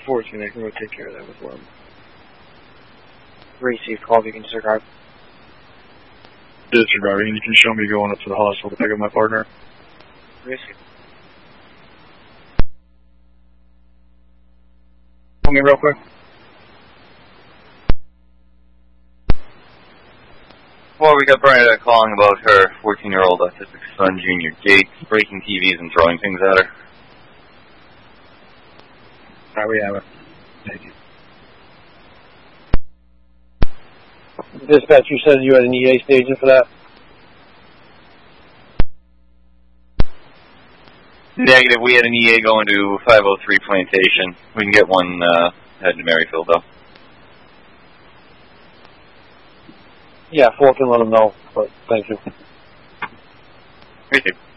14, I can go take care of that with Lum. Received call, you can disregard. Disregarding, you can show me going up to the hospital to pick up my partner. Received. Tell me real quick. Well, we got Bernadette calling about her 14-year-old autistic son, Junior Gates, breaking TVs and throwing things at her. Alright, we have it. Thank you. Dispatch, you said you had an EA station for that? Negative, we had an EA going to 503 Plantation. We can get one heading to Maryfield, though. Yeah, 4 can let them know, but thank you. Thank you.